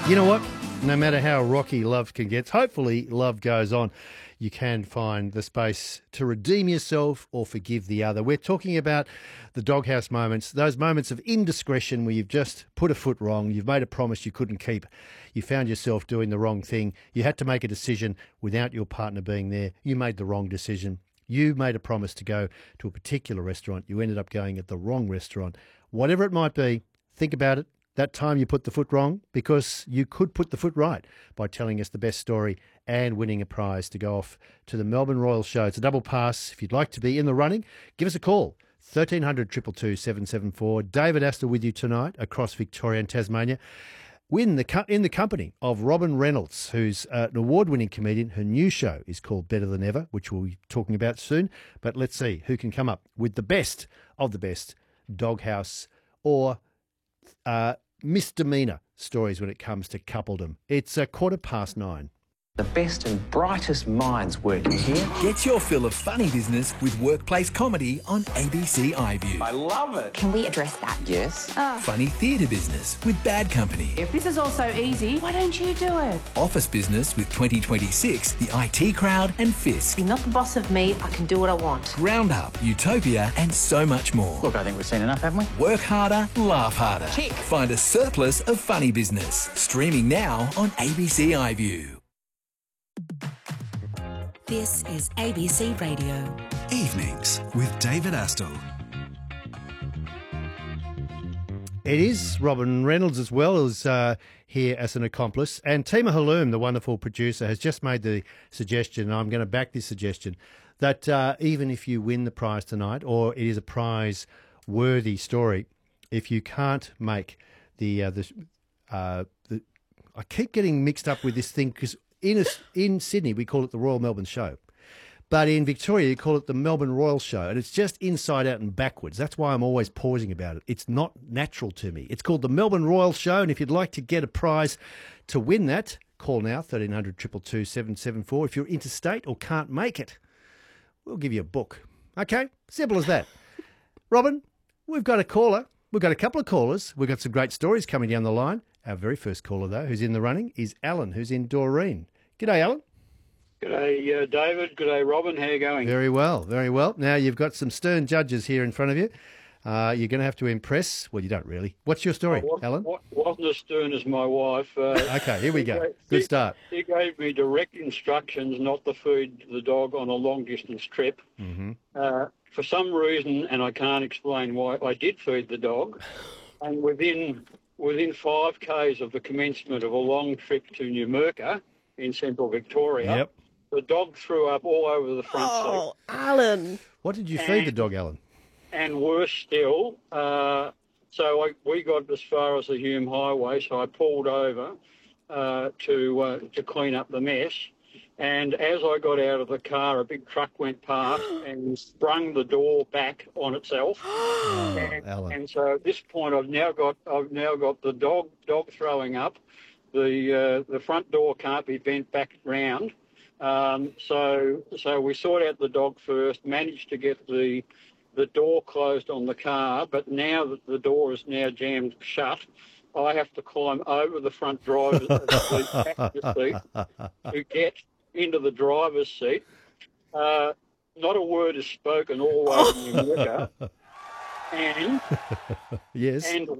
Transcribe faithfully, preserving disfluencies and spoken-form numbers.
You know what? No matter how rocky love can get, hopefully love goes on. You can find the space to redeem yourself or forgive the other. We're talking about the doghouse moments, those moments of indiscretion where you've just put a foot wrong, you've made a promise you couldn't keep, you found yourself doing the wrong thing, you had to make a decision without your partner being there, you made the wrong decision. You made a promise to go to a particular restaurant, you ended up going at the wrong restaurant. Whatever it might be, think about it. That time you put the foot wrong, because you could put the foot right by telling us the best story and winning a prize to go off to the Melbourne Royal Show. It's a double pass. If you'd like to be in the running, give us a call. thirteen hundred, two two two, seven seven four. David Astor with you tonight across Victoria and Tasmania. Win the co- in the company of Robin Reynolds, who's uh, an award-winning comedian. Her new show is called Better Than Ever, which we'll be talking about soon. But let's see who can come up with the best of the best doghouse or uh, misdemeanor stories when it comes to coupledom. It's a quarter past nine. The best and brightest minds working here. Get your fill of funny business with workplace comedy on A B C iView. I love it. Can we address that? Yes. Funny theatre business with Bad Company. If this is all so easy, why don't you do it? Office business with twenty twenty-six, the I T Crowd and Fisk. You're not the boss of me, I can do what I want. Roundup, Utopia and so much more. Look, I think we've seen enough, haven't we? Work harder, laugh harder. Tick. Find a surplus of funny business. Streaming now on A B C iView. This is A B C Radio. Evenings with David Astor. It is Robin Reynolds as well as uh, here as an accomplice. And Tima Haloum, the wonderful producer, has just made the suggestion, and I'm going to back this suggestion, that uh, even if you win the prize tonight, or it is a prize-worthy story, if you can't make the... Uh, the, uh, the I keep getting mixed up with this thing because in, a, in Sydney we call it the Royal Melbourne Show. But in Victoria, you call it the Melbourne Royal Show, and it's just inside out and backwards. That's why I'm always pausing about it. It's not natural to me. It's called the Melbourne Royal Show, and if you'd like to get a prize to win that, call now, thirteen hundred, two two two, seven seven four. If you're interstate or can't make it, we'll give you a book. Okay? Simple as that. Robin, we've got a caller. We've got a couple of callers. We've got some great stories coming down the line. Our very first caller, though, who's in the running, is Alan, who's in Doreen. G'day, Alan. G'day, uh, David. G'day, Robin. How you going? Very well, very well. Now, you've got some stern judges here in front of you. Uh, you're going to have to impress. Well, you don't really. What's your story, I Alan? What, wasn't as stern as my wife. Uh, Okay, here we go. she- Good start. She gave me direct instructions not to feed the dog on a long-distance trip. Mm-hmm. Uh, for some reason, and I can't explain why, I did feed the dog. And within within five k's of the commencement of a long trip to Numurkah in central Victoria, Yep. the dog threw up all over the front seat. Oh, Alan. What did you feed the dog, Alan? And worse still, uh, so I, we got as far as the Hume Highway, so I pulled over uh, to uh, to clean up the mess. And as I got out of the car, a big truck went past and sprung the door back on itself. Oh, and, Alan. and so at this point, I've now got I've now got the dog dog throwing up. The uh, the front door can't be bent back round. Um, so so we sort out the dog first, managed to get the the door closed on the car, but now that the door is now jammed shut, I have to climb over the front driver's seat, passenger seat to get into the driver's seat. Uh, not a word is spoken all the way to Numurkah. And, Yes. and